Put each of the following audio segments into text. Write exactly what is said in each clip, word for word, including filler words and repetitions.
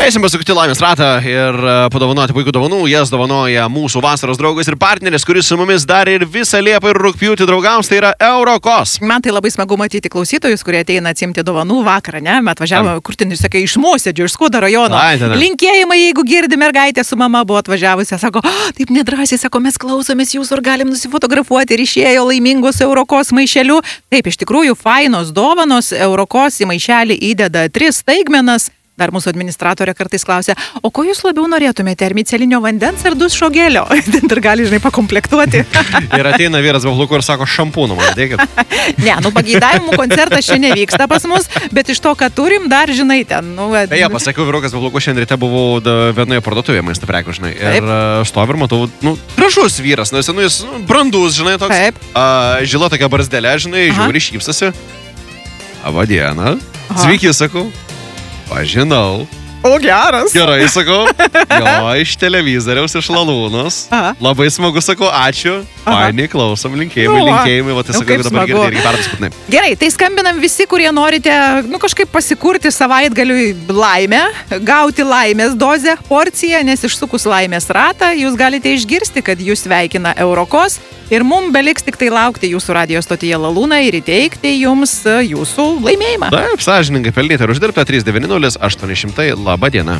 Eisim pasukti laimės ratą ir padovanoti puikų dovanų. Jas dovanoja mūsų vasaros draugas ir partneris, kuris su mumis dar ir visą Liepą ir rugpjūtį draugaus, tai yra Eurokos. Man tai labai smagu matyti klausytojus, kurie ateina atsimti dovanų vakarą, ne? Mes atvažiavome, kur ten, sakai, iš Mosėdžio, iš Skuodo rajono. Ai, linkėjimai, jeigu girdi, mergaitė su mama buvo atvažiavusi, sako, oh, taip nedrąsiai, sako, mes klausomės jūsų ir galim nusifotografuoti ir išėjo laimingos Eurokos maišeliu. Taip, iš tikrųjų, fainos dovanos, Eurokos į maišelį įdeda tris staigmenas. Dar mūsų administratorė kartais klausia, o ko jūs labiau norėtumėte, ar micelinio vandens ar dušo gelio? Dar gali, žinai, pakomplektuoti. Ir ateina vyras babluku ir sako, šampūnų man dėkit. Ne, nu pageidavimų koncertas šiandien vyksta pas mus, bet iš to, ką turim, dar, žinai, ten, nu... Beje, pasakiau, vyrukas babluku, šiandien ryte buvau vienoje parduotuvėje maisto prekių, žinai. Ir stovi ir matau, nu, gražus vyras, nes, nu, jis nu, brandus, žinai, toks. Taip. Uh, žila tokia barzdelė, žinai, žiūri, šypsasi. Labą dieną. Sveiki, sakau. Pažinau. O, geras. Gerai, sakau. Jo, iš televizoriaus, iš Lalūnos. Aha. Labai smagu, sakau, ačiū. Fainiai, klausom, linkėjimai, nu, linkėjimai. Va, tai sakau, dabar girdėjai, reikia perduspūtinai. Gerai, tai skambinam visi, kurie norite, nu, kažkaip pasikurti savaitgaliui laimę, gauti laimės dozę, porciją, nes išsukus laimės ratą, jūs galite išgirsti, kad jūs sveikina Eurokos. Ir mums beliks tik tai laukti jūsų radijo stotyje Lalūną ir įteikti jums jūsų laimėjimą. Taip, sąžiningai pelnyti ir uždirbti trys devyni nulis aštuoni šimtai. Labą dieną.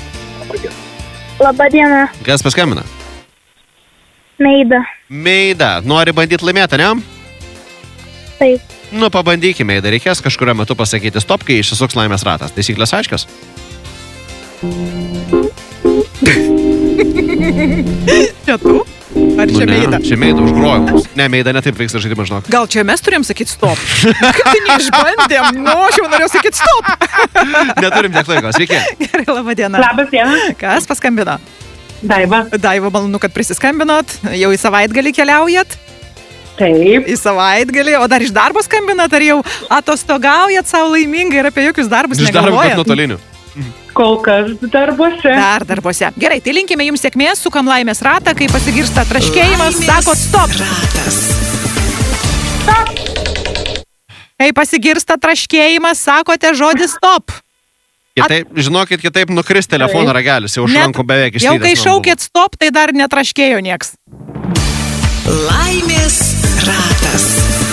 Labą dieną. Kas paskambina? Meida. Meida. Nori bandyti laimėti, ne? Taip. Nu, pabandykime, Meida. Reikės kažkurio metu pasakyti stop, kai išsisuks laimės ratas. Taisyklės aiškios? Čia tu? Ar čia nu, Meida? Čia Meida užgrojo mums. Ne, Meida netaip vyksta žaidimas, žinok. Gal čia mes turėjom sakyti stop? Kaip tai neišbandėm? Nu, aš jau norėjau sakyti stop. Neturim tiek laiko. Sveiki. Gerai, laba diena. Labas diena. Kas paskambino? Daiva. Daiva, malonu, kad prisiskambinot. Jau į savaitgalį keliaujat? Taip. Į savaitgalį. O dar iš darbo skambinat? Ar jau atostogaujat savo laimingai ir apie jokius darbus iš negalvojat? Iš darbo, bet nuotolinių. Kol kas darbuose. Dar darbuose. Gerai, tai linkime jums sėkmės, sukam laimės ratą, kai pasigirsta traškėjimas, sakot stop. Ratas. Stop. Kai pasigirsta traškėjimas, sakote žodį stop. Kitaip, žinokit, kitaip nukris telefono ragelis, jau šranko beveik išlydęs. Jau kai šaukėt stop, tai dar netraškėjo nieks. Laimės ratas.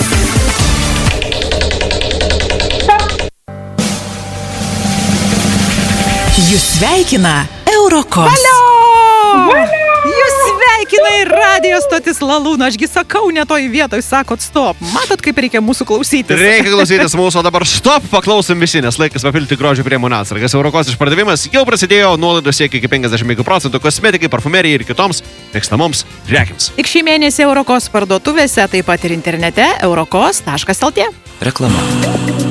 Jūs sveikina Eurokos. Valio! Valio! Jūs sveikina ir radijo stotis Lalūno. Ašgi sakau, ne toj vietoj sakot stop. Matot, kaip reikia mūsų klausytis. Reikia klausytis mūsų, o dabar stop, paklausom visi, nes laikas papilti grožio priemonių atsargas. Eurokos išpardavimas jau prasidėjo, nuolaidos siekia iki penkiasdešimt penkių procentų kosmetikai, parfumerijai ir kitoms mėgstamoms prekiams. Tik šį mėnesį Eurokos parduotuvėse, taip pat ir internete eurokos taškas lt. Reklama.